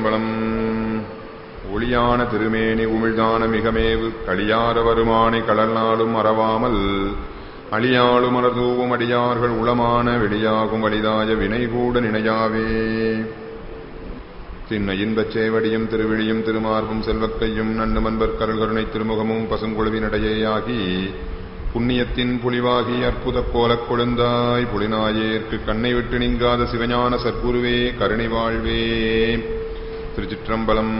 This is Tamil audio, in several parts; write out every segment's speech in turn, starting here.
திருச்சிற்றம்பலம். ஒளியான திருமேனி உமிழ்தான மிகமேவு களியார வருமானை கடல் நாளும் மறவாமல் அழியாளும் அலர்தூவும் அடியார்கள் உளமான வெளியாகும் வலிதாய வினைகூட நினையாவே. திண்ண இன்பச் சேவடியும் திருவிழியும் திருமார்பும் செல்வக்கையும் நன்னுமன்பர் கருள்கருணை திருமுகமும் பசுங்கொழுவினடையேயாகி புண்ணியத்தின் புலிவாகி அற்புத கோலக் கொழுந்தாய் புலிநாயேற்கு கண்ணை விட்டு நீங்காத சிவஞான சற்குருவே கருணை வாழ்வே. திருச்சிற்றம்பலம்.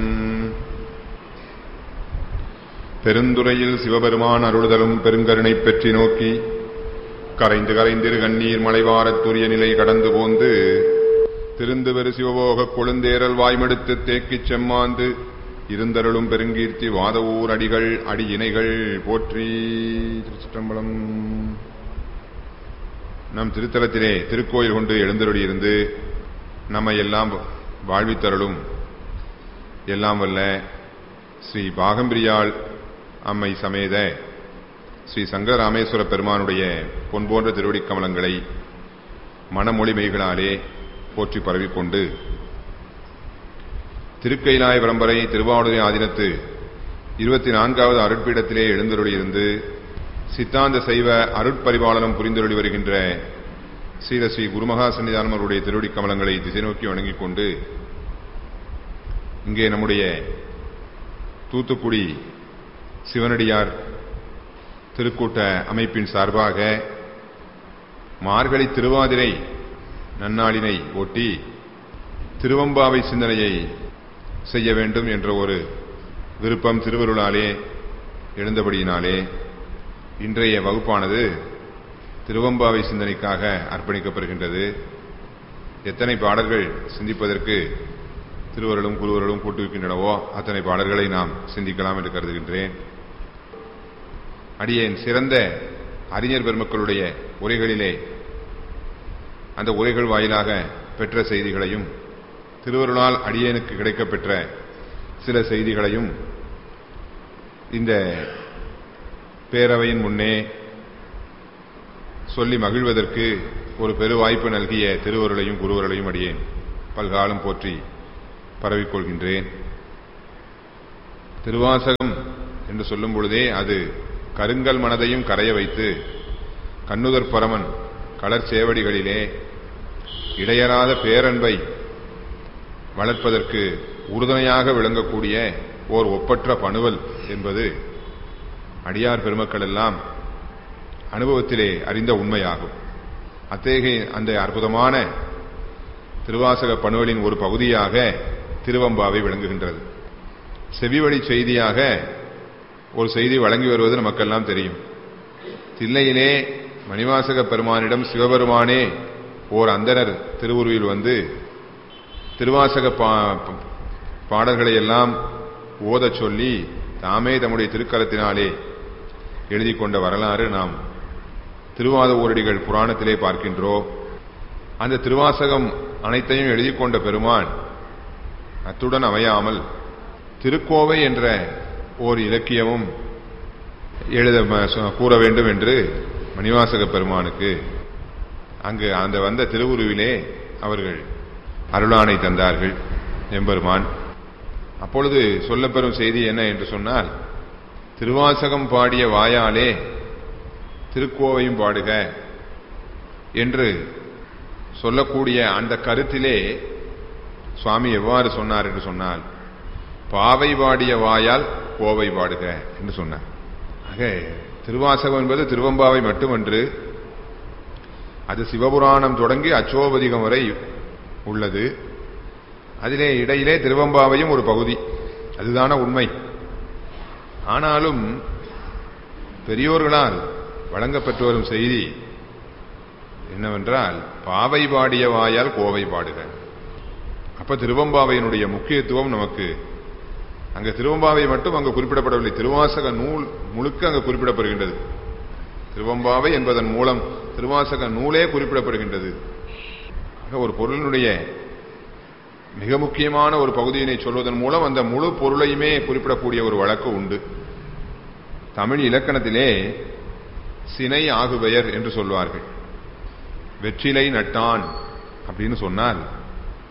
பெருந்துறையில் சிவபெருமான் அருளுதலும் பெருங்கருணை பெற்றி நோக்கி கரைந்து கரைந்திரு கண்ணீர் மலைவாரத்துரிய நிலை கடந்து போந்து திருந்து வெறு சிவபோகக் கொழுந்தேரல் வாய்மெடுத்து தேக்கிச் செம்மாந்து இருந்தருளும் பெருங்கீர்த்தி வாதவூர் அடிகள் அடி இணைகள் போற்றி. திருச்சிற்றம்பலம். நம் திருத்தலத்திலே திருக்கோயில் கொண்டு எழுந்தருளியிருந்து நம்மை எல்லாம் வாழ்வித்தருளும் எல்லாம் வல்ல ஸ்ரீ பாகம்பிரியாள் அம்மை சமேத ஸ்ரீ சங்கரராமேஸ்வர பெருமானுடைய பொன்போன்ற திருவடிக் கமலங்களை மனமொழிமைகளாலே போற்றி பரவிக்கொண்டு திருக்கைலாய பரம்பரை திருவாவடுதுறை ஆதீனத்து 24வது அருட்பீடத்திலே எழுந்தருளியிருந்து சித்தாந்த சைவ அருட்பரிபாலனம் புரிந்தருளி வருகின்ற ஸ்ரீ குருமகா சன்னிதானம் அவருடைய திருவடிக் கமலங்களை திசை நோக்கி வணங்கிக் கொண்டு இங்கே நம்முடைய தூத்துக்குடி சிவனடியார் திருக்கூட்ட அமைப்பின் சார்பாக மார்கழி திருவாதிரை நன்னாளினை ஒட்டி திருவம்பாவை சிந்தனையை செய்ய வேண்டும் என்ற ஒரு விருப்பம் திருவருளாலே எழுந்தபடியினாலே இன்றைய வகுப்பானது திருவம்பாவை சிந்தனைக்காக அர்ப்பணிக்கப்படுகின்றது. எத்தனை பாடல்கள் சிந்திப்பதற்கு திருவருளும் குருவருளும் கூட்டுவிக்கின்றனவோ அத்தனை பாடல்களை நாம் சிந்திக்கலாம் என்று கருதுகின்றேன். அடியேன் சிறந்த அறிஞர் பெருமக்களுடைய உரைகளிலே அந்த உரைகள் வாயிலாக பெற்ற செய்திகளையும் திருவருளால் அடியேனுக்கு கிடைக்கப்பெற்ற சில செய்திகளையும் இந்த பேரவையின் முன்னே சொல்லி மகிழ்வதற்கு ஒரு பெரு வாய்ப்பு நல்கிய திருவருளையும் குருவருளையும் அடியேன் பல்காலம் போற்றி பரவிக்கொள்கின்றேன். திருவாசகம் என்று சொல்லும் பொழுதே அது கருங்கல் மனதையும் கரைய வைத்து கண்ணுதற் பரமன் களர்ச்சேவடிகளிலே இடையறாத பேரன்பை வளர்ப்பதற்கு உறுதுணையாக விளங்கக்கூடிய ஓர் ஒப்பற்ற பணுவல் என்பது அடியார் பெருமக்கள் எல்லாம் அனுபவத்திலே அறிந்த உண்மையாகும். அத்தகைய அந்த அற்புதமான திருவாசக பணுவலின் ஒரு பகுதியாக திருவம்பாவை விளங்குகின்றது. செவிவழி செய்தியாக ஒரு செய்தி வழங்கி வருவது நமக்கெல்லாம் தெரியும். தில்லையிலே மணிவாசக பெருமானிடம் சிவபெருமானே ஓர் அந்தணர் திருவுருவில் வந்து திருவாசக பாடல்களை எல்லாம் ஓதச் சொல்லி தாமே தம்முடைய திருக்கரத்தினாலே எழுதி கொண்ட வரலாறு நாம் திருவாதவூரடிகள் புராணத்திலே பார்க்கின்றோம். அந்த திருவாசகம் அனைத்தையும் எழுதி கொண்ட பெருமான் அத்துடன் அமையாமல் திருக்கோவை என்ற ஓர் இலக்கியமும் கூற வேண்டும் என்று மணிவாசக பெருமானுக்கு அங்கு அந்த வந்த திருவுருவிலே அவர்கள் அருளானை தந்தார்கள் எம்பெருமான். அப்பொழுது சொல்லப்பெறும் செய்தி என்ன என்று சொன்னால், திருவாசகம் பாடிய வாயாலே திருக்கோவையும் பாடுக என்று சொல்லக்கூடிய அந்த கருத்திலே சுவாமி எவ்வாறு சொன்னார் என்று சொன்னால், பாவை பாடிய வாயால் கோவை பாடுக என்று சொன்னார். ஆக திருவாசகம் என்பது திருவம்பாவை மட்டுமன்று, அது சிவபுராணம் தொடங்கி அச்சோபதிகம் வரை உள்ளது. அதிலே இடையிலே திருவம்பாவையும் ஒரு பகுதி, அதுதான உண்மை. ஆனாலும் பெரியோர்களால் வழங்கப்பட்டு வரும் செய்தி என்னவென்றால், பாவை பாடிய வாயால் கோவை பாடுக. அப்ப திருவம்பாவையினுடைய முக்கியத்துவம் நமக்கு அங்கு திருவம்பாவை மட்டும் அங்கு குறிப்பிடப்படவில்லை, திருவாசக நூல் முழுக்க அங்கு குறிப்பிடப்படுகின்றது. திருவம்பாவை என்பதன் மூலம் திருவாசக நூலே குறிப்பிடப்படுகின்றது. ஒரு பொருளினுடைய மிக முக்கியமான ஒரு பகுதியினை சொல்வதன் மூலம் அந்த முழு பொருளையுமே குறிப்பிடக்கூடிய ஒரு வழக்கு உண்டு. தமிழ் இலக்கணத்திலே சினை ஆகுபெயர் என்று சொல்வார்கள். வெற்றிலை நட்டான் அப்படின்னு சொன்னால்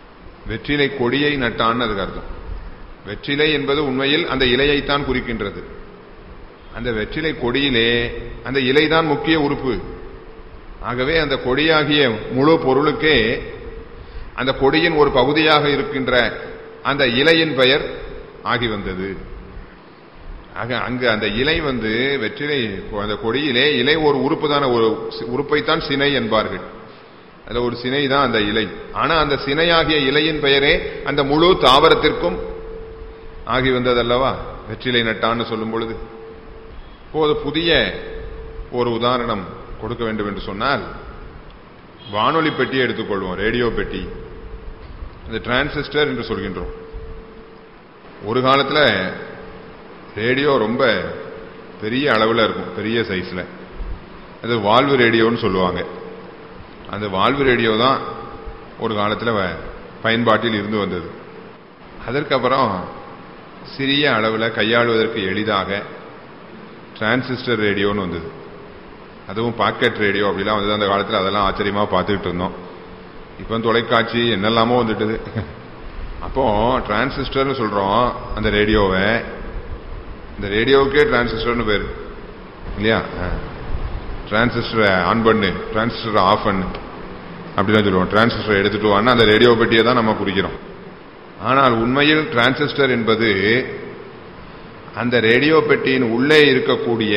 வெற்றிலை கொடியை நட்டான்னு அதுக்கு அர்த்தம். வெற்றிலை என்பது உண்மையில் அந்த இலையைத்தான் குறிக்கின்றது. அந்த வெற்றிலை கொடியிலே அந்த இலைதான் முக்கிய உறுப்பு. ஆகவே அந்த கொடியாகிய முழு பொருளுக்கே அந்த கொடியின் ஒரு பகுதியாக இருக்கின்ற அந்த இலையின் பெயர் ஆகி வந்தது. ஆக அங்கு அந்த இலை வெற்றிலை அந்த கொடியிலே இலை ஒரு உறுப்பு தான, ஒரு உறுப்பைத்தான் சினை என்பார்கள். அதுல ஒரு சினை தான் அந்த இலை. ஆனா அந்த சினையாகிய இலையின் பெயரே அந்த முழு தாவரத்திற்கும் ஆகி வந்ததல்லவா வெற்றிலை நட்டான்னு சொல்லும் பொழுது. இப்போது புதிய ஒரு உதாரணம் கொடுக்க வேண்டும் என்று சொன்னால், வானொலி பெட்டியை எடுத்துக்கொள்வோம், ரேடியோ பெட்டி, இந்த டிரான்சிஸ்டர் என்று சொல்கின்றோம். ஒரு காலத்தில் ரேடியோ ரொம்ப பெரிய அளவில் இருக்கும், பெரிய சைஸ்ல. அது வால்வு ரேடியோன்னு சொல்லுவாங்க. அந்த வால்வு ரேடியோ தான் ஒரு காலத்தில் பயன்பாட்டில் இருந்து வந்தது. அதற்கப்புறம் சிறிய அளவில் கையாளுவதற்கு எளிதாக டிரான்சிஸ்டர் ரேடியோன்னு வந்தது. அதுவும் பாக்கெட் ரேடியோ அப்படிலாம் வந்தது. அந்த காலத்தில் அதெல்லாம் ஆச்சரியமா பார்த்துக்கிட்டு இருந்தோம். இப்போ தொலைக்காட்சி என்னெல்லாமோ வந்துட்டுது. அப்போ டிரான்சிஸ்டர்னு சொல்றோம் அந்த ரேடியோவை. இந்த ரேடியோவுக்கே டிரான்சிஸ்டர்னு பேரு இல்லையா? டிரான்சிஸ்டரை ஆன் பண்ணு, டிரான்சிஸ்டரை ஆஃப் பண்ணு அப்படிதான் சொல்லுவோம். டிரான்சிஸ்டரை எடுத்துட்டு வான்னா அந்த ரேடியோ பெட்டியை தான் நம்ம குறிக்கிறோம். ஆனால் உண்மையில் டிரான்சிஸ்டர் என்பது அந்த ரேடியோ பெட்டியின் உள்ளே இருக்கக்கூடிய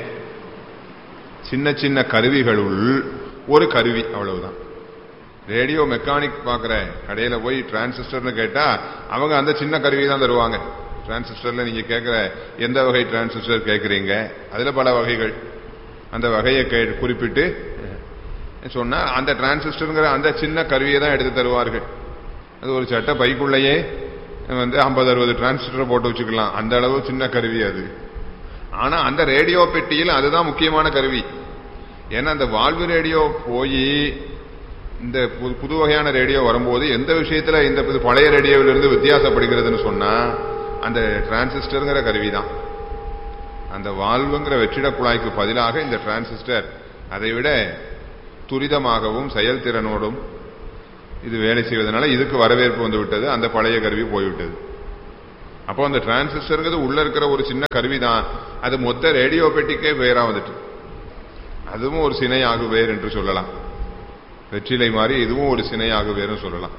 சின்ன சின்ன கருவிகளுள் ஒரு கருவி, அவ்வளவுதான். ரேடியோ மெக்கானிக் பார்க்கிற கடையில போய் டிரான்சிஸ்டர்னு கேட்டா அவங்க அந்த சின்ன கருவி தான் தருவாங்க. டிரான்சிஸ்டர்ல நீங்க கேட்கிற எந்த வகை டிரான்சிஸ்டர் கேட்கறீங்க, அதுல பல வகைகள், அந்த வகையை குறிப்பிட்டு சொன்னா அந்த டிரான்சிஸ்டர்ங்கிற அந்த சின்ன கருவியை தான் எடுத்து தருவார்கள். அது ஒரு சட்ட பைக்குள்ளேயே 50-60 டிரான்சிஸ்டர் போட்டு வச்சுக்கலாம், அந்த அளவு சின்ன கருவி அது. ஆனா அந்த ரேடியோ பெட்டியில் அதுதான் முக்கியமான கருவி. ஏன்னா அந்த வால்வு ரேடியோ போய் இந்த புது வகையான ரேடியோ வரும்போது எந்த விஷயத்துல இந்த பழைய ரேடியோவிலிருந்து வித்தியாசப்படுகிறதுன்னு சொன்னா அந்த டிரான்சிஸ்டர்ங்கிற கருவி தான். அந்த வால்வுங்கிற வெற்றிட குழாய்க்கு பதிலாக இந்த டிரான்சிஸ்டர் அதை விட துரிதமாகவும் செயல்திறனோடும் இது வேலை செய்வதனால இதுக்கு வரவேற்பு வந்து விட்டது, அந்த பழைய கருவி போய்விட்டது. அப்போ அந்த டிரான்சிஸ்டர்ங்கிறது உள்ள இருக்கிற ஒரு சின்ன கருவி தான், அது மொத்த ரேடியோ பெட்டிக்கே பேரா வந்துட்டு. அதுவும் ஒரு சினை ஆகுவேர் என்று சொல்லலாம். வெற்றிலை மாதிரி இதுவும் ஒரு சினை ஆகுவேர்னு சொல்லலாம்.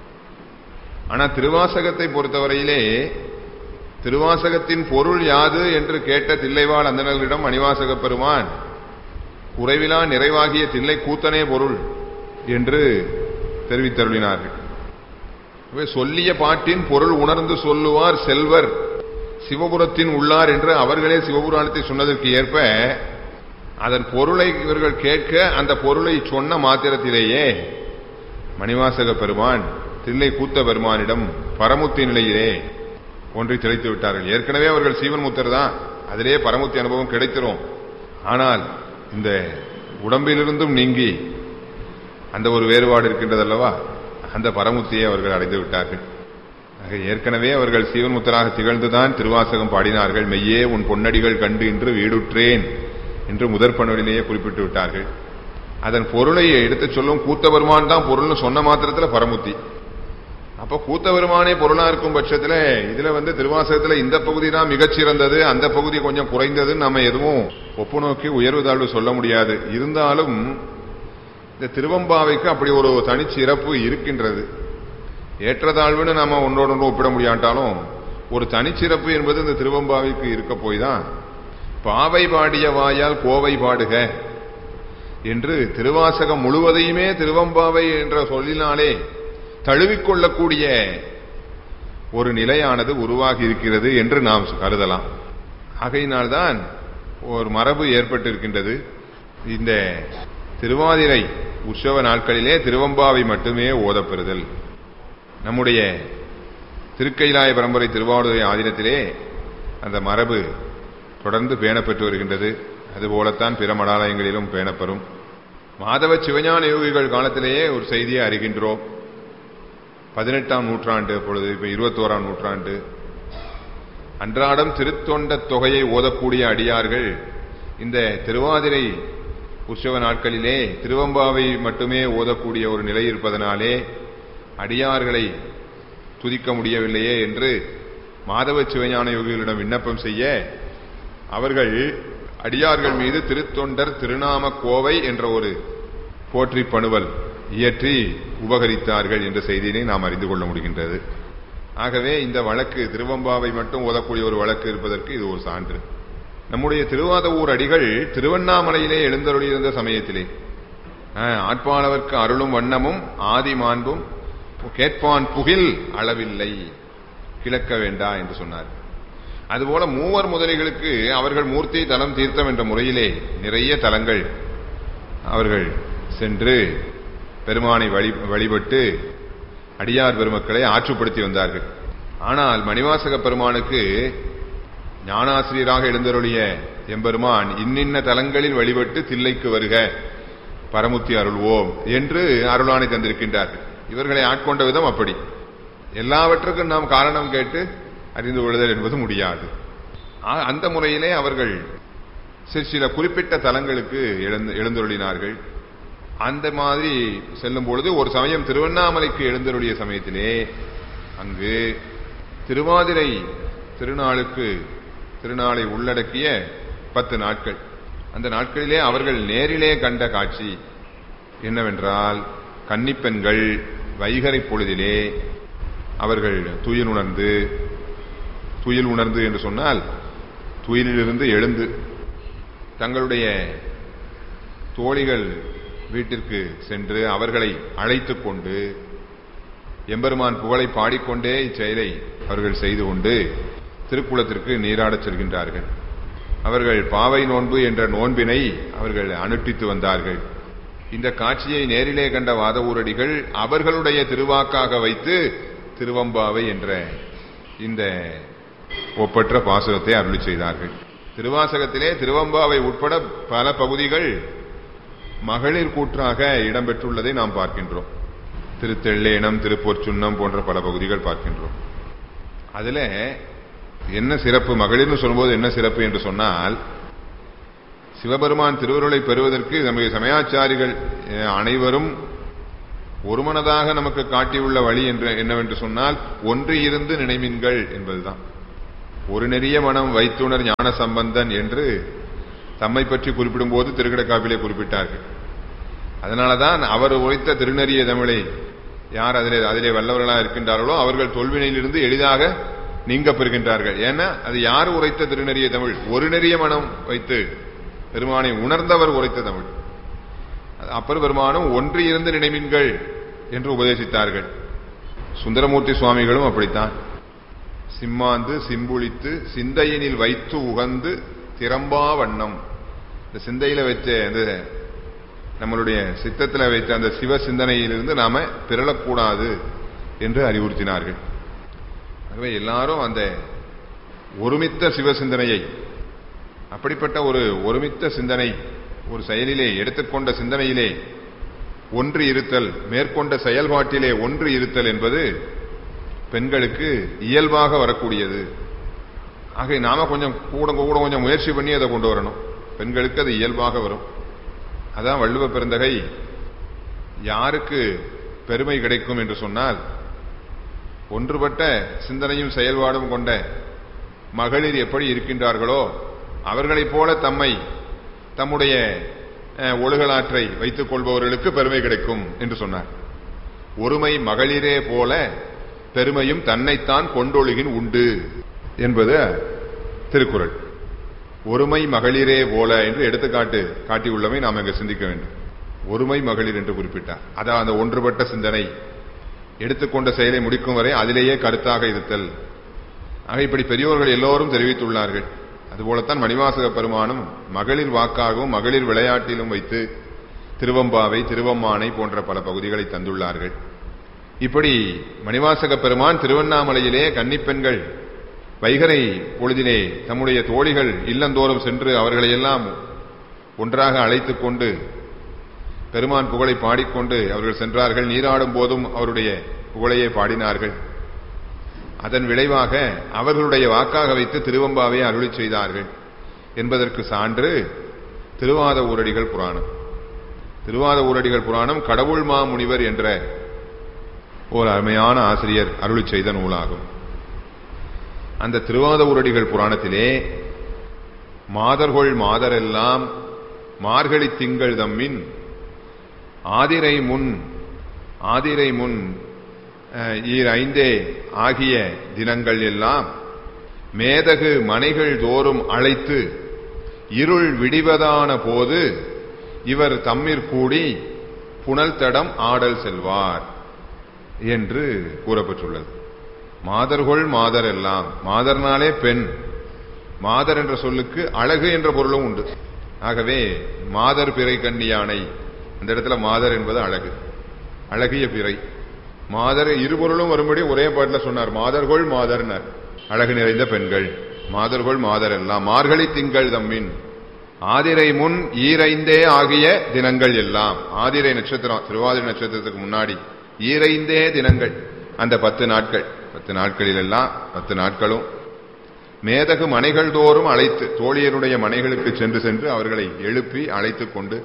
ஆனா திருவாசகத்தை பொறுத்தவரையிலே திருவாசகத்தின் பொருள் யாது என்று கேட்ட தில்லைவாழ் அந்தணர்களிடம் மணிவாசக பெருமான் குறைவிலா நிறைவாகிய தில்லை கூத்தனே பொருள் என்று தெரிவித்தருளினார்கள். சொல்லிய பாட்டின் பொருள் உணர்ந்து சொல்லுவார் செல்வர் சிவபுரத்தின் உள்ளார் என்று அவர்களே சிவபுராணத்தை சொன்னதற்கு ஏற்ப அதன் பொருளை இவர்கள் கேட்க அந்த பொருளை சொன்ன மாத்திரத்திலேயே மணிவாசக பெருமான் தில்லை கூத்த பெருமானிடம் பரமுத்தி நிலையிலே ஒன்றை திளைத்து விட்டார்கள். ஏற்கனவே அவர்கள் சீவன் முத்தர் தான், அதிலேயே பரமுத்தி அனுபவம் கிடைத்திரும். ஆனால் இந்த உடம்பிலிருந்தும் நீங்கி அந்த ஒரு வேறுபாடு இருக்கின்றது அல்லவா, அந்த பரமுத்தியை அவர்கள் அடைந்து விட்டார்கள். ஏற்கனவே அவர்கள் சீவன் முத்தராக திகழ்ந்துதான் திருவாசகம் பாடினார்கள். மெய்யே உன் பொன்னடிகள் கண்டு இன்று வீடுற்றேன் என்று முதற் பண்பிலேயே குறிப்பிட்டு விட்டார்கள். அதன் பொருளை எடுத்து சொல்லும் கூத்த பெருமான் தான் பொருள்னு சொன்ன மாத்திரத்தில் பரமுத்தி. அப்ப கூத்த பெருமானே பொருளா இருக்கும் பட்சத்துல இதுல திருவாசகத்துல இந்த பகுதி தான் மிகச்சிறந்தது, அந்த பகுதி கொஞ்சம் குறைந்ததுன்னு நம்ம எதுவும் ஒப்பு நோக்கி உயர்வு தாழ்வு சொல்ல முடியாது. இருந்தாலும் இந்த திருவம்பாவைக்கு அப்படி ஒரு தனிச்சிறப்பு இருக்கின்றது. ஏற்றதாழ்வுன்னு நாம ஒன்றோடு ஒன்று ஒப்பிட முடியாட்டாலும் ஒரு தனிச்சிறப்பு என்பது இந்த திருவம்பாவைக்கு இருக்க போய் தான் பாவை பாடிய வாயால் கோவை பாடுக என்று திருவாசகம் முழுவதையுமே திருவம்பாவை என்ற சொல்லினாலே தழுவிக்கொள்ளக்கூடிய ஒரு நிலையானது உருவாகி இருக்கிறது என்று நாம் கருதலாம். ஆகையினால்தான் ஒரு மரபு ஏற்பட்டிருக்கின்றது. இந்த திருவாதிரை உற்சவ நாட்களிலே திருவம்பாவை மட்டுமே ஓதப்பெறுதல். நம்முடைய திருக்கைலாய பரம்பரை திருவாவடுதுறை ஆதீனத்திலே அந்த மரபு தொடர்ந்து பேணப்பெற்று வருகின்றது. அதுபோலத்தான் பிற மடாலயங்களிலும் பேணப்பெறும். மாதவ சிவஞான யோகிகள் காலத்திலேயே ஒரு செய்தியை அறிகின்றோம். 18ஆம் நூற்றாண்டு, பொழுது இப்ப 21ஆம் நூற்றாண்டு, அன்றாடம் திருத்தொண்ட தொகையை ஓதக்கூடிய அடியார்கள் இந்த திருவாதிரை உற்சவ நாட்களிலே திருவம்பாவை மட்டுமே ஓதக்கூடிய ஒரு நிலை இருப்பதனாலே அடியார்களை துதிக்க முடியவில்லையே என்று மாதவ சிவஞான யோகிகளிடம் விண்ணப்பம் செய்ய அவர்கள் அடியார்கள் மீது திருத்தொண்டர் திருநாம கோவை என்ற ஒரு போற்றி பணுவல் இயற்றி உபகரித்தார்கள் என்ற செய்தியினை நாம் அறிந்து கொள்ள முடிகின்றது. ஆகவே இந்த வழக்கு திருவம்பாவை மட்டும் ஓதக்கூடிய ஒரு வழக்கு இருப்பதற்கு இது ஒரு சான்று. நம்முடைய திருவாதவூர் அடிகள் திருவண்ணாமலையிலே எழுந்தருளியிருந்த சமயத்திலே ஆட்பாளவர்க்கு அருளும் வண்ணமும் ஆதி மாண்பும் கேட்பான் புகில் அளவில்லை கிழக்க வேண்டா என்று சொன்னார். அதுபோல மூவர் முதலிகளுக்கு அவர்கள் மூர்த்தி தலம் தீர்த்தம் என்ற முறையிலே நிறைய தலங்கள் அவர்கள் சென்று பெருமானை வழிபட்டு அடியார் பெருமக்களை ஆற்றுப்படுத்தி வந்தார்கள். ஆனால் மணிவாசக பெருமானுக்கு ஞானாசிரியராக எழுந்தருளிய எம்பெருமான் இன்னின்ன தலங்களில் வழிபட்டு தில்லைக்கு வருக பரமுத்தி அருள்வோம் என்று அருளானை தந்திருக்கின்றார்கள். இவர்களை ஆட்கொண்ட விதம் அப்படி. எல்லாவற்றுக்கும் நாம் காரணம் கேட்டு அறிந்து கொள்ளுதல் என்பது முடியாது. அந்த முறையிலே அவர்கள் சில குறிப்பிட்ட தலங்களுக்கு எழுந்தருளினார்கள். அந்த மாதிரி செல்லும் பொழுது ஒரு சமயம் திருவண்ணாமலைக்கு எழுந்தருளிய சமயத்திலே அங்கு திருவாதிரை திருநாளை உள்ளடக்கிய 10 நாட்கள், அந்த நாட்களிலே அவர்கள் நேரிலே கண்ட காட்சி என்னவென்றால், கன்னிப்பெண்கள் வைகரை பொழுதிலே அவர்கள் துயில் உணர்ந்து என்று சொன்னால் துயிலிலிருந்து எழுந்து தங்களுடைய தோழிகள் வீட்டிற்கு சென்று அவர்களை அழைத்துக் கொண்டு எம்பெருமான் புகழை பாடிக்கொண்டே இச்செயலை அவர்கள் செய்து கொண்டு திருக்குளத்திற்கு நீராடச் செல்கின்றார்கள். அவர்கள் பாவை நோன்பு என்ற நோன்பினை அவர்கள் அனுஷ்டித்து வந்தார்கள். இந்த காட்சியை நேரிலே கண்ட வாதவூரடிகள் அவர்களுடைய திருவாக்காக வைத்து திருவம்பாவை என்ற இந்த ஒப்பற்ற பாசுரத்தை அருளி செய்தார்கள். திருவாசகத்திலே திருவம்பாவை உட்பட பல பகுதிகள் மகளிர் கூற்றாக இடம்பெற்றுள்ளதை நாம் பார்க்கின்றோம். திருத்தெள்ளேனம், திருப்பொற்சுன்னம் போன்ற பல பகுதிகள் பார்க்கின்றோம். அதுல என்ன சிறப்பு, மகளிர்னு சொல்லும்போது என்ன சிறப்பு என்று சொன்னால், சிவபெருமான் திருவருளை பெறுவதற்கு நம்முடைய சமயாச்சாரிகள் அனைவரும் ஒருமனதாக நமக்கு காட்டியுள்ள வழி என்னவென்று சொன்னால், ஒன்று இருந்து நினைமின்கள் என்பதுதான். ஒரு நெறிய மனம் வைத்துணர் ஞான சம்பந்தன் என்று தம்மை பற்றி குறிப்பிடும் போது திருக்கடைக்காப்பிலே குறிப்பிட்டார்கள். அதனாலதான் அவர் உரைத்த திருநெறிய தமிழை யார் அதிலே வல்லவர்களாக இருக்கின்றார்களோ அவர்கள் தொல்வினையிலிருந்து எளிதாக நீங்க பெறுகின்றார்கள். ஏன்னா அது யார் உரைத்த திருநெறிய தமிழ்? ஒரு நெறிய மனம் வைத்து பெருமானை உணர்ந்தவர் உரைத்த தமிழ். அப்பர் பெருமானும் ஒன்று இருந்து நினைமின்கள் என்று உபதேசித்தார்கள். சுந்தரமூர்த்தி சுவாமிகளும் அப்படித்தான். சிம்மாந்து சிம்புளித்து சிந்தையினில் வைத்து உகந்து திறம்பா வண்ணம், இந்த சிந்தையில வச்ச அந்த நம்மளுடைய சித்தத்தில் வைத்த அந்த சிவ சிந்தனையிலிருந்து நாம பிறழக்கூடாது என்று அறிவுறுத்தினார்கள். ஆகவே எல்லாரும் அந்த ஒருமித்த சிவ சிந்தனையை, அப்படிப்பட்ட ஒரு ஒருமித்த சிந்தனை, ஒரு செயலிலே எடுத்துக்கொண்ட சிந்தனையிலே ஒன்று இருத்தல், மேற்கொண்ட செயல்பாட்டிலே ஒன்று இருத்தல் என்பது பெண்களுக்கு இயல்பாக வரக்கூடியது. ஆக நாம கொஞ்சம் முயற்சி பண்ணி அதை கொண்டு வரணும். பெண்களுக்கு அது இயல்பாக வரும். அதான் வள்ளுவ பெருந்தகை யாருக்கு பெருமை கிடைக்கும் என்று சொன்னால், ஒன்றுபட்ட சிந்தனையும் செயல்பாடும் கொண்ட மகளிர் எப்படி இருக்கின்றார்களோ அவர்களைப் போல தம்முடைய ஒழுகலாற்றை வைத்துக் கொள்பவர்களுக்கு பெருமை கிடைக்கும் என்று சொன்னார். ஒருமை மகளிரே போல பெருமையும் தன்னைத்தான் கொண்டொழுகின் உண்டு என்பது திருக்குறள். ஒருமை மகளிரே போல என்று எடுத்துக்காட்டு காட்டியுள்ளமை நாம் இங்கு சிந்திக்க வேண்டும். ஒருமை மகளிர் என்று குறிப்பிட்டார். அதான் அந்த ஒன்றுபட்ட சிந்தனை, எடுத்துக்கொண்ட செயலை முடிக்கும் வரை அதிலேயே கருத்தாக இருத்தல். ஆக இப்படி பெரியோர்கள் எல்லோரும் தெரிவித்துள்ளார்கள். அதுபோலத்தான் மணிவாசக பெருமானும் மகளிர் வாக்காகவும் மகளிர் விளையாட்டிலும் வைத்து திருவம்பாவை, திருவம்மானை போன்ற பல பகுதிகளை தந்துள்ளார்கள். இப்படி மணிவாசக பெருமான் திருவண்ணாமலையிலே கன்னிப்பெண்கள் வைகரை பொழுதிலே தம்முடைய தோழிகள் இல்லந்தோறும் சென்று அவர்களையெல்லாம் ஒன்றாக அழைத்துக் கொண்டு பெருமான் புகழை பாடிக்கொண்டு அவர்கள் சென்றார்கள். நீராடும் போதும் அவருடைய புகழையே பாடினார்கள். அதன் விளைவாக அவர்களுடைய வாக்காக வைத்து திருவம்பாவை அருளி செய்தார்கள் என்பதற்கு சான்று திருவாத ஊரடிகள் புராணம். திருவாத ஊரடிகள் புராணம் கடவுள் மாமுனிவர் என்ற ஒரு அருமையான ஆசிரியர் அருளி செய்த நூலாகும். அந்த திருவாதவூரடிகள் புராணத்திலே மாதர்கொள் மாதரெல்லாம் மார்கழி திங்கள் தம்மின் ஆதிரை முன் ஈரைந்தே ஆகிய தினங்கள் எல்லாம் மேதகு மனைகள் தோறும் அழைத்து இருள் விடிவதான போது இவர் தம்மிற்கூடி புனல் தடம் ஆடல் செல்வார் என்று கூறப்பட்டுள்ளது. மாதர்கொள் மாதர் எல்லாம், மாதர்னாலே பெண், மாதர் என்ற சொல்லுக்கு அழகு என்ற பொருளும் உண்டு. ஆகவே மாதர் பிறை கண்ணியானை, அந்த இடத்துல மாதர் என்பது அழகு, அழகிய பிறை. மாதர் இருபொருளும் வரும்படி ஒரே பாட்டில் சொன்னார். மாதர்கொள் மாதர்னர், அழகு நிறைந்த பெண்கள். மாதர்கொள் மாதர் எல்லாம் மார்கழி திங்கள் தம்மின் ஆதிரை முன் ஈரைந்தே ஆகிய தினங்கள் எல்லாம். ஆதிரை நட்சத்திரம், திருவாதிரை நட்சத்திரத்துக்கு முன்னாடி ஈரைந்தே தினங்கள், அந்த 10 நாட்கள், 10 நாட்களில் எல்லாம் 10 நாட்களும் மேதகு மனைகள் தோறும் அழைத்து, தோழியருடைய மனைகளுக்கு சென்று அவர்களை எழுப்பி அழைத்துக் கொண்டு,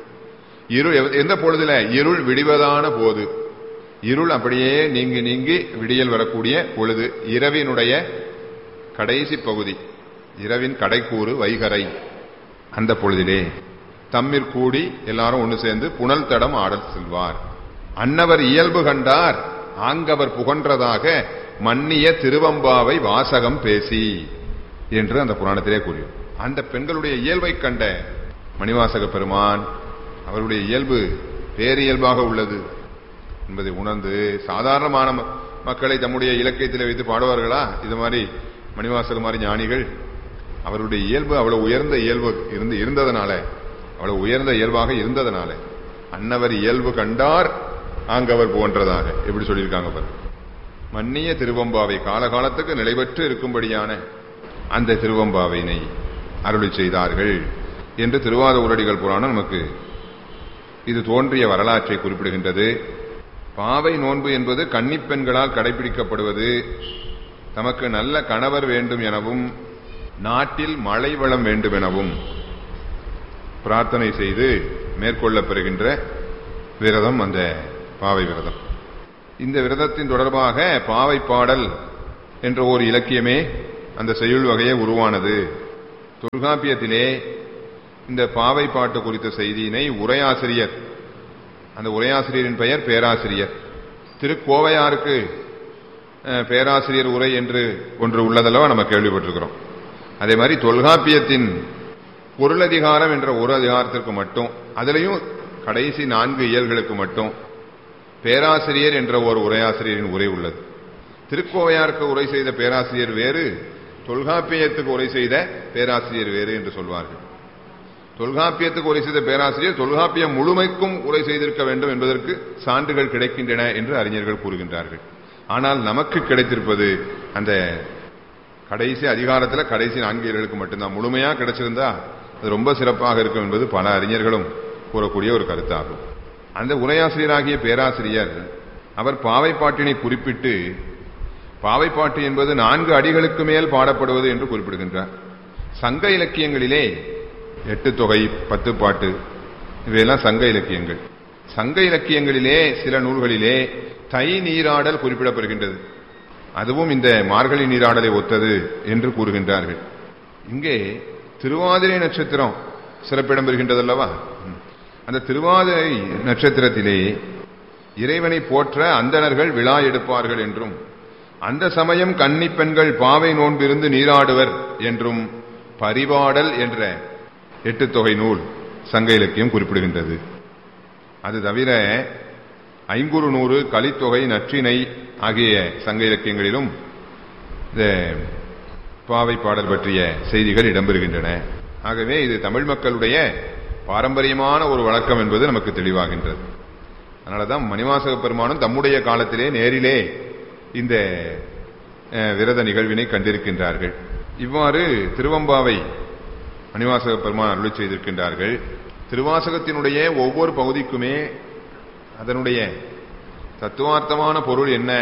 எந்த பொழுதுல இருள் விடிவதான போது, இருள் அப்படியே நீங்கி விடியல் வரக்கூடிய பொழுது, இரவினுடைய கடைசி பகுதி, இரவின் கடைக்கூறு வைகரை, அந்த பொழுதிலே தம்மிற்கூடி எல்லாரும் ஒன்று சேர்ந்து புனல் தடம் ஆடல் செல்வார். அன்னவர் இயல்பு கண்டார் ஆங்கவர் புகன்றதாக மன்னிய திருவம்பாவை வாசகம் பேசி என்று அந்த புராணத்திலே கூறியும். அந்த பெண்களுடைய இயல்பை கண்ட மணிவாசக பெருமான், அவருடைய இயல்பு பேரியல்பாக உள்ளது என்பதை உணர்ந்து, சாதாரணமான மக்களை தம்முடைய இலக்கியத்தில் வைத்து பாடுவார்களா? இது மாதிரி மணிவாசக மாதிரி ஞானிகள், அவருடைய இயல்பு அவ்வளவு உயர்ந்த இயல்பு இருந்ததனால, அவ்வளவு உயர்ந்த இயல்பாக இருந்ததனால, அன்னவர் இயல்பு கண்டார் ஆங்கவர் போன்றதாக எப்படி சொல்லியிருக்காங்க பாருங்க. மன்னிய திருவம்பாவை, காலகாலத்துக்கு நிலைபெற்று இருக்கும்படியான அந்த திருவம்பாவினை அருளி செய்தார்கள் என்று திருவாதவூரடிகள் புராணம் நமக்கு இது தோன்றிய வரலாற்றை குறிப்பிடுகின்றது. பாவை நோன்பு என்பது கன்னிப்பெண்களால் கடைபிடிக்கப்படுவது, தமக்கு நல்ல கணவர் வேண்டும் எனவும் நாட்டில் மழை வளம் வேண்டும் எனவும் பிரார்த்தனை செய்து மேற்கொள்ளப்பெறுகின்ற விரதம் அந்த பாவை விரதம். இந்த விரதத்தின் தொடர்பாக பாவை பாடல் என்ற ஒரு இலக்கியமே, அந்த செய்யுள் வகையே உருவானது. தொல்காப்பியத்திலே இந்த பாவை பாட்டு குறித்த செய்தியினை உரையாசிரியர், அந்த உரையாசிரியரின் பெயர் பேராசிரியர், திருக்கோவையாருக்கு பேராசிரியர் உரை என்று ஒன்று உள்ளதல்லவா நம்ம கேள்விப்பட்டிருக்கிறோம். அதே மாதிரி தொல்காப்பியத்தின் பொருளதிகாரம் என்ற ஒரு அதிகாரத்திற்கு மட்டும், அதிலையும் கடைசி 4 இயல்களுக்கு மட்டும் பேராசிரியர் என்ற ஒரு உரையாசிரியரின் உரை உள்ளது. திருக்கோவையாருக்கு உரை செய்த பேராசிரியர் வேறு, தொல்காப்பியத்துக்கு உரை செய்த பேராசிரியர் வேறு என்று சொல்வார்கள். தொல்காப்பியத்துக்கு உரை செய்த பேராசிரியர் தொல்காப்பியம் முழுமைக்கும் உரை செய்திருக்க வேண்டும் என்பதற்கு சான்றுகள் கிடைக்கின்றன என்று அறிஞர்கள் கூறுகின்றார்கள். ஆனால் நமக்கு கிடைத்திருப்பது அந்த கடைசி அதிகாரத்தில் கடைசி 4 இயல்களுக்கு மட்டும்தான். முழுமையா கிடைச்சிருந்தா அது ரொம்ப சிறப்பாக இருக்கும் என்பது பல அறிஞர்களும் கூறக்கூடிய ஒரு கருத்தாகும். அந்த உரையாசிரியராகிய பேராசிரியர் அவர் பாவைப்பாட்டினை குறிப்பிட்டு, பாவைப்பாட்டு என்பது 4 அடிகளுக்கு மேல் பாடப்படுவது என்று குறிப்பிடுகின்றார். சங்க இலக்கியங்களிலே 8 தொகை, 10 பாட்டு, இவையெல்லாம் சங்க இலக்கியங்கள். சங்க இலக்கியங்களிலே சில நூல்களிலே தை நீராடல் குறிப்பிடப்படுகின்றது. அதுவும் இந்த மார்கழி நீராடலை ஒத்தது என்று கூறுகின்றார்கள். இங்கே திருவாதிரை நட்சத்திரம் சிறப்பிடம் பெறுகின்றது அல்லவா? அந்த திருவாதிரை நட்சத்திரத்திலே இறைவனை போற்ற அந்தணர்கள் விழா எடுப்பார்கள் என்றும், அந்த சமயம் கன்னி பெண்கள் பாவை நோன்பிருந்து நீராடுவர் என்றும் பரிபாடல் என்ற 8 தொகை நூல் சங்க இலக்கியம் குறிப்பிடுகின்றது. அது தவிர ஐங்குறு நூறு, கலித்தொகை, நற்றிணை ஆகிய சங்க இலக்கியங்களிலும் இந்த பாவை பாடல் பற்றிய செய்திகள் இடம்பெறுகின்றன. ஆகவே இது தமிழ் மக்களுடைய பாரம்பரியமான ஒரு வழக்கம் என்பது நமக்கு தெளிவாகின்றது. அதனாலதான் மணிவாசக பெருமானும் தம்முடைய காலத்திலே நேரிலே இந்த விரத நிகழ்வினை கண்டிருக்கின்றார்கள். இவ்வாறு திருவம்பாவை மணிவாசக பெருமான் அருளி செய்திருக்கின்றார்கள். திருவாசகத்தினுடைய ஒவ்வொரு பகுதிக்குமே அதனுடைய தத்துவார்த்தமான பொருள் என்ன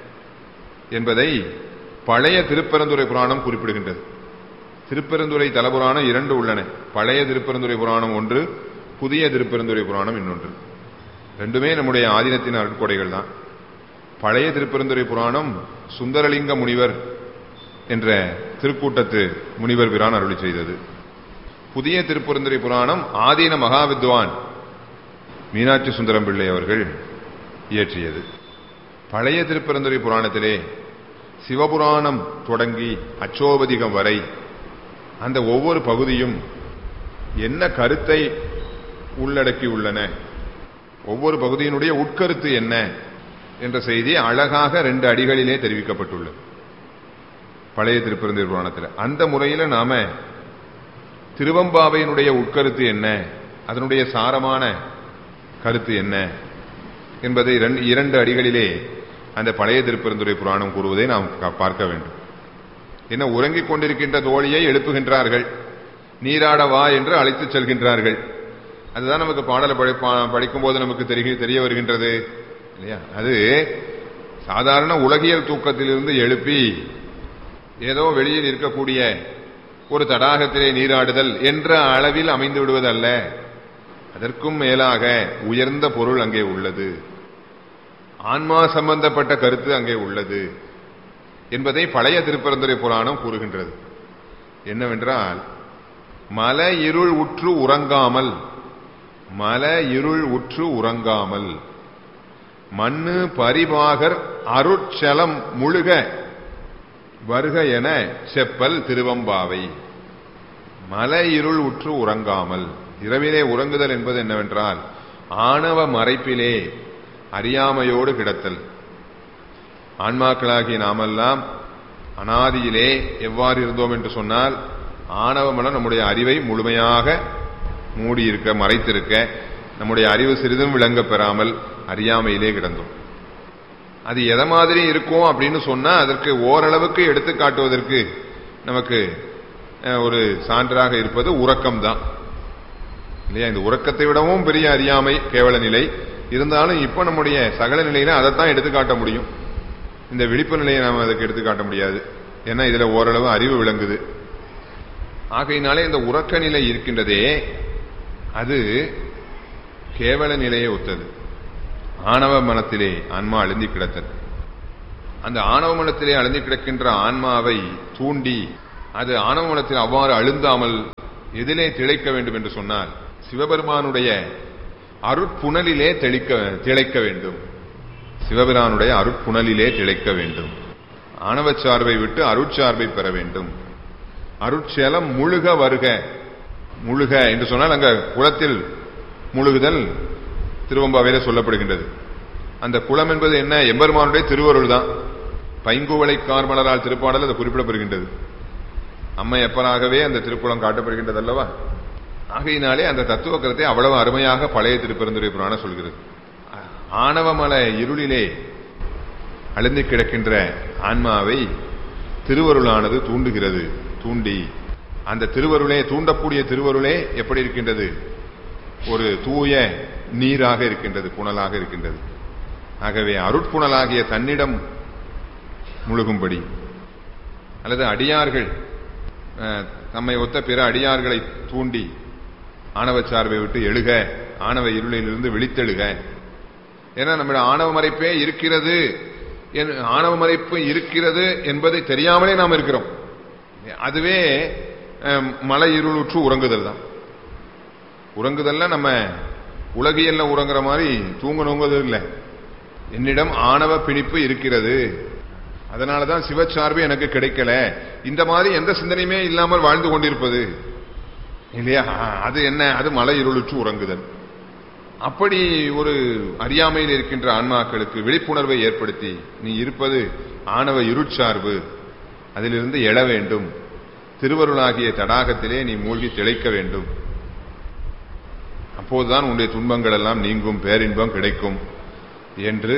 என்பதை பழைய திருப்பெருந்துறை புராணம் குறிப்பிடுகின்றது. திருப்பெருந்துறை தலபுராணம் 2 உள்ளன. பழைய திருப்பெருந்துறை புராணம் ஒன்று, புதிய திருப்பெருந்துறை புராணம் இன்னொன்று. ரெண்டுமே நம்முடைய ஆதீனத்தின் அருட்கொடைகள் தான். பழைய திருப்பெருந்துறை புராணம் சுந்தரலிங்க முனிவர் என்ற திருக்கூட்டத்து முனிவர் பிரான் அருளி செய்தது. புதிய திருப்பெருந்துறை புராணம் ஆதீன மகாவித்வான் மீனாட்சி சுந்தரம் பிள்ளை அவர்கள் இயற்றியது. பழைய திருப்பெருந்துறை புராணத்திலே சிவபுராணம் தொடங்கி அச்சோபதிகம் வரை அந்த ஒவ்வொரு பகுதியும் என்ன கருத்தை உள்ளடக்கியுள்ளன, ஒவ்வொரு பகுதியினுடைய உட்கருத்து என்ன என்ற செய்தி அழகாக 2 அடிகளிலே தெரிவிக்கப்பட்டுள்ளது பழைய திருப்பெருந்துறை புராணத்தில். அந்த முறையில் நாம திருவம்பாவையினுடைய உட்கருத்து என்ன, அதனுடைய சாரமான கருத்து என்ன என்பதை 2 அடிகளிலே அந்த பழைய திருப்பெருந்துறை புராணம் கூறுவதை நாம் பார்க்க வேண்டும். என்ன, உறங்கிக் கொண்டிருக்கின்ற தோழியை எழுப்புகின்றார்கள், நீராட வா என்று அழைத்துச் செல்கின்றார்கள். அதுதான் நமக்கு பாடலை படிக்கும் போது நமக்கு தெரிய வருகின்றது இல்லையா? அது சாதாரண உலகியல் தூக்கத்திலிருந்து எழுப்பி ஏதோ வெளியில் இருக்கக்கூடிய ஒரு தடாகத்திலே நீராடுதல் என்ற அளவில் அமைந்து விடுவதல்ல. அதற்கும் மேலாக உயர்ந்த பொருள் அங்கே உள்ளது, ஆன்மா சம்பந்தப்பட்ட கருத்து அங்கே உள்ளது என்பதை பழைய திருப்பெருந்துறை புராணம் கூறுகின்றது. என்னவென்றால், மல இருள் உற்று உறங்காமல், மல இருள் உற்று உறங்காமல் மண்ணு பரிபாகர் அருட்சலம் முழுக வருக என செப்பல் திருவம்பாவை. மல இருள் உற்று உறங்காமல், இரவிலே உறங்குதல் என்பது என்னவென்றால் ஆணவ மறைப்பிலே அறியாமையோடு கிடத்தல். ஆன்மாக்களாகி நாமெல்லாம் அனாதியிலே எவ்வாறு இருந்தோம் என்று சொன்னால், ஆணவமலம் நம்முடைய அறிவை முழுமையாக மூடியிருக்க, மறைத்திருக்க, நம்முடைய அறிவு சிறிதும் விளங்க பெறாமல் அறியாமையிலே கிடந்தோம். அது எதை மாதிரி இருக்கும் அப்படின்னு சொன்னா அதற்கு ஓரளவுக்கு எடுத்து காட்டுவதற்கு நமக்கு ஒரு சான்றாக இருப்பது உறக்கம்தான் இல்லையா? இந்த உறக்கத்தை விடவும் பெரிய அறியாமை கேவல நிலை இருந்தாலும் இப்ப நம்முடைய சகல நிலையில அதைத்தான் எடுத்துக்காட்ட முடியும். இந்த விழிப்பு நிலையை நாம் அதுக்கு எடுத்துக்காட்ட முடியாது. ஏன்னா இதுல ஓரளவு அறிவு விளங்குது. ஆகையினாலே இந்த உறக்க நிலை இருக்கின்றதே அது கேவல நிலையை ஒத்தது. ஆணவ மனத்திலே ஆன்மா அழுந்தி கிடத்தது. அந்த ஆணவ மனத்திலே அழுந்தி கிடக்கின்ற ஆன்மாவை தூண்டி அது ஆணவ மனத்தில் அவ்வாறு அழுந்தாமல் எதிலே திளைக்க வேண்டும் என்று சொன்னால் சிவபெருமானுடைய அருட்புணலிலே திளைக்க வேண்டும். சிவபிரானுடைய அருட்புணலிலே திளைக்க வேண்டும். ஆணவ சார்பை விட்டு அருட்சார்பை பெற வேண்டும். அருட்சலம் முழுக வருக. முழுக என்று சொன்னால் அங்க குளத்தில் முழுகுதல் திருவம்பாவையில சொல்லப்படுகின்றது. அந்த குளம் என்பது என்ன? எம்பெருமானுடைய திருவருள் தான். பைங்குவளை கார்மலரால் திருப்பாடல் அது குறிப்பிடப்படுகின்றது. அம்மை எப்பனாகவே அந்த திருக்குளம் காட்டப்படுகின்றது அல்லவா? ஆகையினாலே அந்த தத்துவ கருத்தை அவ்வளவு அருமையாக பழைய திருப்பெருந்துறை புராணம் சொல்கிறது. ஆணவமல இருளிலே அழுந்தி கிடக்கின்ற ஆன்மாவை திருவருளானது தூண்டுகிறது. தூண்டி அந்த திருவருளே, தூண்டக்கூடிய திருவருளே எப்படி இருக்கின்றது? ஒரு தூய நீராக இருக்கின்றது, புனலாக இருக்கின்றது. ஆகவே அருட்புணலாகிய தன்னிடம் முழுகும்படி அல்லது அடியார்கள் தம்மை ஒத்த பிற அடியார்களை தூண்டி ஆணவ சார்பை விட்டு எழுக, ஆணவ இருளிலிருந்து விழித்தெழுக. ஏன்னா நம்முடைய ஆணவ மறைப்பே இருக்கிறது, ஆணவ மறைப்பு இருக்கிறது என்பதை தெரியாமலே நாம் இருக்கிறோம். அதுவே மலை இருளுற்று உறங்குதல் தான். உறங்குதல்ல நம்ம உலகியல்ல உறங்குற மாதிரி தூங்கணுங்கிறது இல்லை. என்னிடம் ஆணவ பிணிப்பு இருக்கிறது, அதனாலதான் சிவச்சார்பு எனக்கு கிடைக்கல, இந்த மாதிரி எந்த சிந்தனையுமே இல்லாமல் வாழ்ந்து கொண்டிருப்பது இல்லையா? அது என்ன? அது மலை இருளுற்று உறங்குதல். அப்படி ஒரு அறியாமையில் இருக்கின்ற ஆன்மாக்களுக்கு விழிப்புணர்வை ஏற்படுத்தி நீ இருப்பது ஆணவ இருட்சார்பு, அதிலிருந்து எழ வேண்டும், திருவருளாகிய தடாகத்திலே நீ மூழ்கி திளைக்க வேண்டும். அப்போதுதான் உன்னுடைய துன்பங்கள் எல்லாம் நீங்கும், பேரின்பம் கிடைக்கும் என்று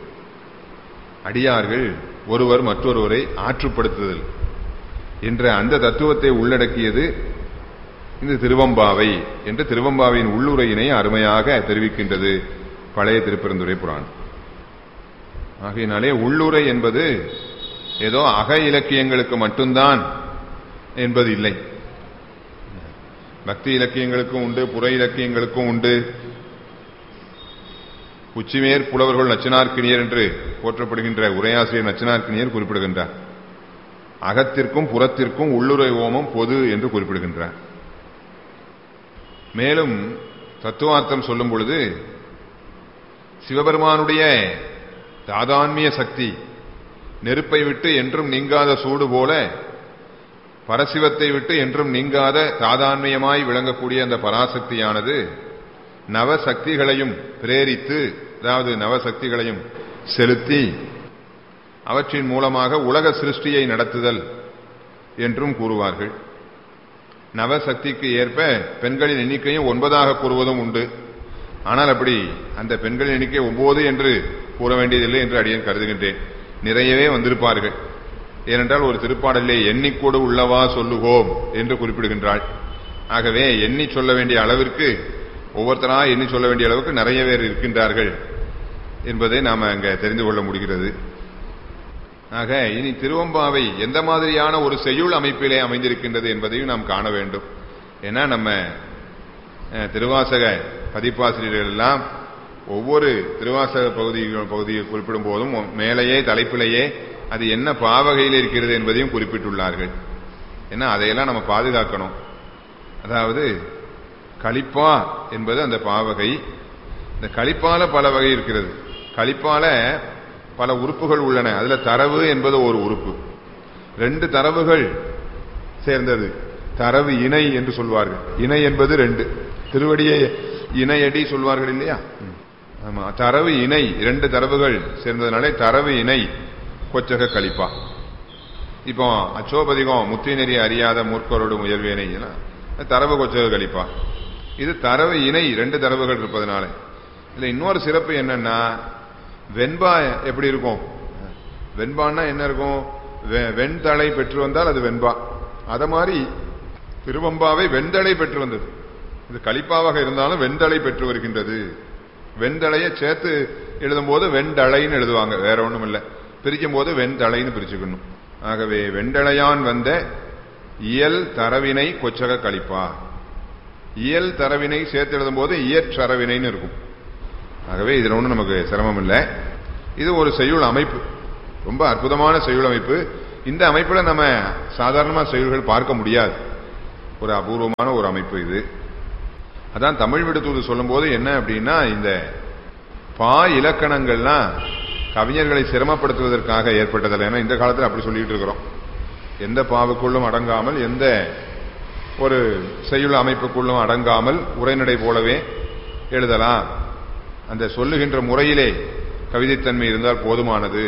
அடியார்கள் ஒருவர் மற்றொருவரை ஆற்றுப்படுத்துதல் என்ற அந்த தத்துவத்தை உள்ளடக்கியது இந்த திருவம்பாவை என்று திருவம்பாவையின் உள்ளுரையினை அருமையாக தெரிவிக்கின்றது பழைய திருப்பெருந்துறை புராணம். ஆகையினாலே உள்ளுரை என்பது ஏதோ அக இலக்கியங்களுக்கு மட்டும்தான் என்பது இல்லை. பக்தி இலக்கியங்களுக்கும் உண்டு, புற இலக்கியங்களுக்கும் உண்டு. உச்சிமேற் புலவர்கள் நச்சினார்க்கினியர் என்று போற்றப்படுகின்ற உரையாசிரியர் நச்சினார்க்கினியர் குறிப்பிடுகின்றார். அகத்திற்கும் புறத்திற்கும் உள்ளுரை ஓமம் பொது என்று குறிப்பிடுகின்றார். மேலும் தத்துவார்த்தம் சொல்லும் பொழுது சிவபெருமானுடைய தாதான்மிய சக்தி நெருப்பை விட்டு என்றும் நீங்காத சூடு போல பரசிவத்தை விட்டு என்றும் நீங்காத தாதான்மியமாய் விளங்கக்கூடிய அந்த பராசக்தியானது நவசக்திகளையும் பிரேரித்து, அதாவது நவசக்திகளையும் செலுத்தி அவற்றின் மூலமாக உலக சிருஷ்டியை நடத்துதல் என்றும் கூறுவார்கள். நவசக்திக்கு ஏற்ப பெண்களின் எண்ணிக்கையும் 9 கூறுவதும் உண்டு. ஆனால் அப்படி அந்த பெண்களின் எண்ணிக்கை 9 என்று கூற வேண்டியதில்லை என்று அடியேன் கருதுகின்றேன். நிறையவே வந்திருப்பார்கள். ஏனென்றால் ஒரு திருப்பாடலே எண்ணிக்கோடு உள்ளவா சொல்லுவோம் என்று குறிப்பிடுகின்றாள். ஆகவே எண்ணி சொல்ல வேண்டிய அளவிற்கு, ஒவ்வொருத்தரா எண்ணி சொல்ல வேண்டிய அளவுக்கு நிறைய பேர் இருக்கின்றார்கள் என்பதை நாம் அங்க தெரிந்து கொள்ள முடிகிறது. ஆக இனி திருவம்பாவை எந்த மாதிரியான ஒரு செய்யுள் அமைப்பிலே அமைந்திருக்கின்றது என்பதையும் நாம் காண வேண்டும். ஏன்னா நம்ம திருவாசக பதிப்பாசிரியர்கள் எல்லாம் ஒவ்வொரு திருவாசக பகுதியை குறிப்பிடும் போதும் மேலேயே தலைப்பிலேயே அது என்ன பாவகையில் இருக்கிறது என்பதையும் குறிப்பிட்டுள்ளார்கள். ஏன்னா அதையெல்லாம் நம்ம பாதுகாக்கணும். அதாவது களிப்பா என்பது அந்த பாவகை. இந்த களிப்பால பல வகை இருக்கிறது. களிப்பால பல உறுப்புகள் உள்ளன. அதுல தரவு என்பது ஒரு உறுப்பு. 2 தரவுகள் சேர்ந்தது தரவு இணை என்று சொல்வார்கள். இணை என்பது 2 திருவடியை இணையடி சொல்வார்கள் இல்லையா? ஆமா, தரவு இணை 2 தரவுகள் சேர்ந்ததுனாலே தரவு இணை கொச்சக களிப்பா. இப்போ அச்சோபதிகம் முத்தி நெறி அறியாத மூர்க்கரோடு முயல்வேனை தரவு கொச்சக களிப்பா. இது தரவு இணை 2 தரவுகள் இருப்பதனால. இதுல இன்னொரு சிறப்பு என்னன்னா, வெண்பா எப்படி இருக்கும்? வெண்பான்னா என்ன இருக்கும்? வெண்தலை பெற்று வந்தால் அது வெண்பா. அத மாதிரி திருவம்பாவை வெண்தலை பெற்று வந்தது. இது களிப்பாவாக இருந்தாலும் வெண்தலை பெற்று வருகின்றது. வெண்தலையை சேர்த்து எழுதும் போது வெண்தளைன்னு எழுதுவாங்க, வேற ஒண்ணும் இல்லை. பிரிக்கும் போது வெண்தளைன்னு பிரிச்சுக்கணும். ஆகவே வெண்டளையான் வந்த இயல் தரவினை கொச்சக களிப்பா. இயல் தரவினை சேர்த்து எழுதும் போது இயற்றரவினைன்னு இருக்கும். ஆகவே இதுல ஒன்றும் நமக்கு சிரமம் இல்லை. இது ஒரு செய்யுள் அமைப்பு, ரொம்ப அற்புதமான செய்யுள் அமைப்பு. இந்த அமைப்புல நம்ம சாதாரணமா செய்யுள்கள் பார்க்க முடியாது. ஒரு அபூர்வமான ஒரு அமைப்பு இது. அதான் தமிழ் விடுதூது சொல்லும் போது என்ன அப்படின்னா, இந்த பா இலக்கணங்கள்லாம் கவிஞர்களை சிரமப்படுத்துவதற்காக ஏற்பட்டதில்லை. ஏன்னா இந்த காலத்தில் அப்படி சொல்லிட்டு இருக்கிறோம். எந்த பாவுக்குள்ளும் அடங்காமல், எந்த ஒரு செய்யுள் அமைப்புக்குள்ளும் அடங்காமல் உரைநடை போலவே எழுதலாம். அந்த சொல்லுகின்ற முறையிலே கவிதைத்தன்மை இருந்தால் போதுமானது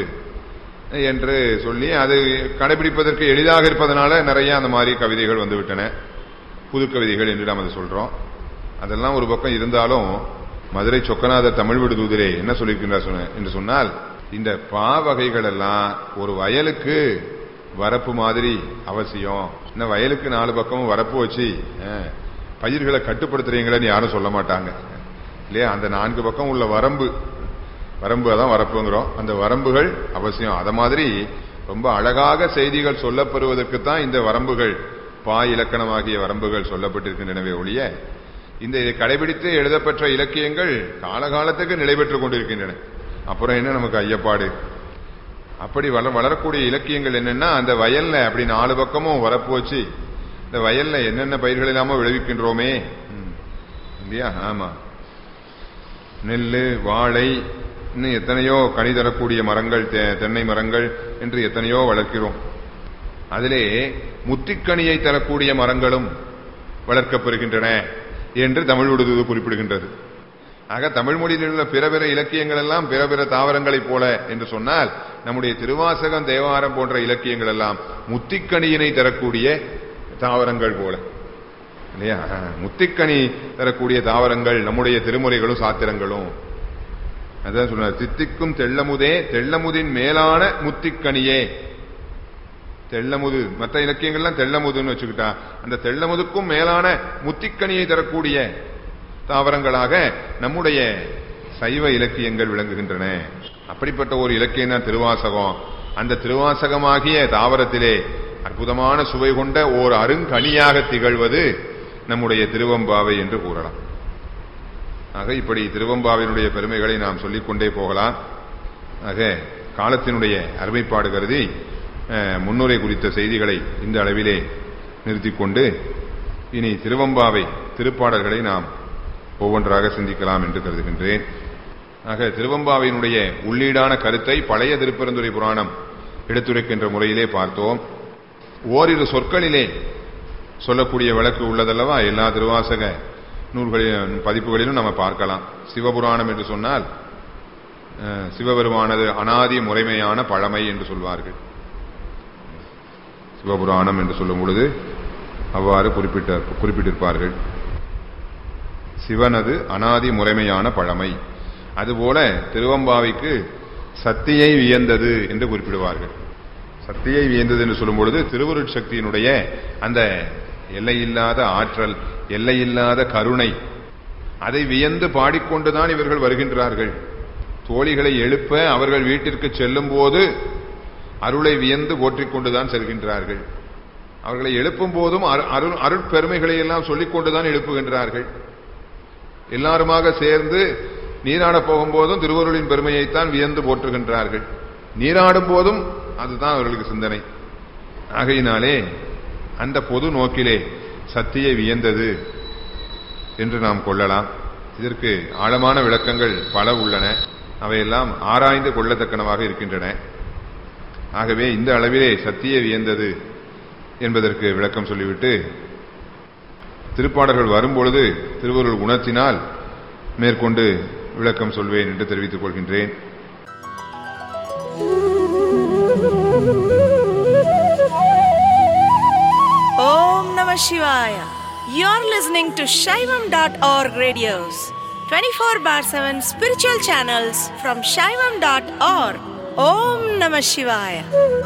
என்று சொல்லி அது கடைபிடிப்பதற்கு எளிதாக இருப்பதனால நிறைய அந்த மாதிரி கவிதைகள் வந்துவிட்டன, புது கவிதைகள் என்று நாம் அதை சொல்றோம். அதெல்லாம் ஒரு பக்கம் இருந்தாலும் மதுரை சொக்கநாதர் தமிழ் விடுதூதிலே என்ன சொல்லியிருக்கின்றார் என்று சொன்னால், இந்த பாவகைகள் எல்லாம் ஒரு வயலுக்கு வரப்பு மாதிரி அவசியம். இந்த வயலுக்கு 4 பக்கமும் வரப்பு வச்சு பயிர்களை கட்டுப்படுத்துறீங்களேன்னு யாரும் சொல்ல மாட்டாங்க இல்லையா? அந்த 4 பக்கம் உள்ள வரம்பு அதான் வரப்புங்கிறோம். அந்த வரம்புகள் அவசியம். அத மாதிரி ரொம்ப அழகாக செய்திகள் சொல்லப்பெறுவதற்குத்தான் இந்த வரம்புகள், பா இலக்கணமாகிய வரம்புகள் சொல்லப்பட்டிருக்கின்றனவே ஒழிய, இந்த கடைபிடித்து எழுதப்பெற்ற இலக்கியங்கள் காலகாலத்துக்கு நிலை பெற்றுக் கொண்டிருக்கின்றன. அப்புறம் என்ன நமக்கு ஐயப்பாடு? அப்படி வளரக்கூடிய இலக்கியங்கள் என்னன்னா, அந்த வயல்ல அப்படி 4 பக்கமும் வரப்பு வச்சு இந்த வயல்ல என்னென்ன பயிர்கள் இல்லாம விளைவிக்கின்றோமே இல்லையா? ஆமா, நெல்லு, வாழை, இன்னும் எத்தனையோ கனி தரக்கூடிய மரங்கள், தென்னை மரங்கள் என்று எத்தனையோ வளர்க்கிறோம். அதிலே முத்திக்கனியை தரக்கூடிய மரங்களும் வளர்க்கப்படுகின்றன என்று தமிழ் விடுதூது குறிப்பிடுகின்றது. ஆக தமிழ் மொழியில் உள்ள பிற பிற இலக்கியங்கள் எல்லாம் பிற பிற தாவரங்களைப் போல என்று சொன்னால், நம்முடைய திருவாசகம், தேவாரம் போன்ற இலக்கியங்கள் எல்லாம் முத்திக்கனியினை தரக்கூடிய தாவரங்கள் போல இல்லையா? முத்திக்கனி தரக்கூடிய தாவரங்கள் நம்முடைய திருமுறைகளும் சாத்திரங்களும். அதான் சொன்னார், தித்திக்கும் தெள்ளமுதே தெள்ளமுதின் மேலான முத்திக்கனியே. தெள்ளமுது, மற்ற இலக்கியங்கள்லாம் தெள்ளமுதுன்னு வச்சுக்கிட்டா, அந்த தெள்ளமுதுக்கும் மேலான முத்திக்கனியை தரக்கூடிய தாவரங்களாக நம்முடைய சைவ இலக்கியங்கள் விளங்குகின்றன. அப்படிப்பட்ட ஒரு இலக்கியம் தான் திருவாசகம். அந்த திருவாசகமாகிய தாவரத்திலே அற்புதமான சுவை கொண்ட ஓர் அருங்கனியாக திகழ்வது நம்முடைய திருவம்பாவை என்று கூறலாம். ஆக இப்படி திருவெம்பாவினுடைய பெருமைகளை நாம் சொல்லிக்கொண்டே போகலாம். ஆக காலத்தினுடைய அருமைப்பாடு கருதி முன்னுரை குறித்த செய்திகளை இந்த அளவிலே நிறுத்திக்கொண்டு இனி திருவெம்பாவை திருப்பாடல்களை நாம் ஒவ்வொன்றாக சிந்திக்கலாம் என்று கருதுகின்றேன். ஆக திருவெம்பாவினுடைய உள்ளீடான கருத்தை பழைய திருப்பெருந்துறை புராணம் எடுத்துரைக்கின்ற முறையிலே பார்த்தோம். ஓரிரு சொற்களிலே சொல்லக்கூடிய விளக்கு உள்ளதல்லவா எல்லா திருவாசக நூல்களிலும் பதிப்புகளிலும் நம்ம பார்க்கலாம். சிவபுராணம் என்று சொன்னால் சிவபெருமானது அனாதி முறைமையான பழமை என்று சொல்வார்கள். சிவபுராணம் என்று சொல்லும் பொழுது அவ்வாறு குறிப்பிட்டிருப்பார்கள். சிவனது அனாதி முறைமையான பழமை. அதுபோல திருவெம்பாவைக்கு சக்தியை வியந்தது என்று குறிப்பிடுவார்கள். சக்தியை வியந்தது என்று சொல்லும் பொழுது திருவருட்சக்தியினுடைய அந்த எல்லையில்லாத ஆற்றல், எல்லையில்லாத கருணை, அதை வியந்து பாடிக்கொண்டுதான் இவர்கள் வருகின்றார்கள். தோழிகளை எழுப்ப அவர்கள் வீட்டிற்கு செல்லும் போது அருளை வியந்து போற்றிக் கொண்டுதான் செல்கின்றார்கள். அவர்களை எழுப்பும் போதும் அருட்பெருமைகளை எல்லாம் சொல்லிக் கொண்டுதான் எழுப்புகின்றார்கள். எல்லாருமாக சேர்ந்து நீராட போகும்போதும் திருவருளின் பெருமையைத்தான் வியந்து போற்றுகின்றார்கள். நீராடும் போதும் அதுதான் அவர்களுக்கு சிந்தனை. ஆகையினாலே அந்த பொது நோக்கிலே சக்தியை வியந்தது என்று நாம் கொள்ளலாம். இதற்கு ஆழமான விளக்கங்கள் பல உள்ளன. அவையெல்லாம் ஆராய்ந்து கொள்ளத்தக்கனவாக இருக்கின்றன. ஆகவே இந்த அளவிலே சக்தியை வியந்தது என்பதற்கு விளக்கம் சொல்லிவிட்டு திருப்பாடல்கள் வரும்பொழுது திருவருள் குணத்தினால் மேற்கொண்டு விளக்கம் சொல்வேன் என்று தெரிவித்துக் கொள்கின்றேன். ஓம் நம சிவாய. You are listening to Shaivam.org radios, 24/7 spiritual channels from Shaivam.org. Om Namah Shivaya.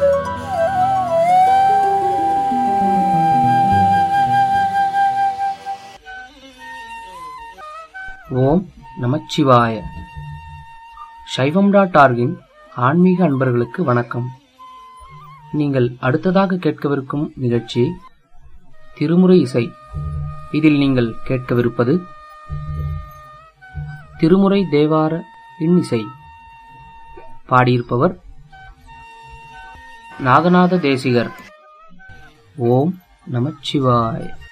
ஓம் நமச்சிவாய. Shaivam.org-இன் ஆன்மீக அன்பர்களுக்கு வணக்கம். நீங்கள் அடுத்ததாக கேட்கவிருக்கும் நிகழ்ச்சி திருமுறை இசை. இதில் நீங்கள் கேட்கவிருப்பது திருமுறை தேவார இன்னிசை. பாடியிருப்பவர் நாகநாத தேசிகர். ஓம் நமச்சிவாய.